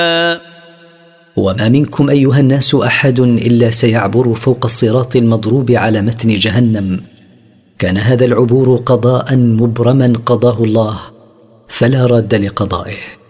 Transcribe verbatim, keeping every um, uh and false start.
وما منكم أيها الناس أحد إلا سيعبر فوق الصراط المضروب على متن جهنم. كان هذا العبور قضاء مبرما قضاه الله فلا راد لقضائه.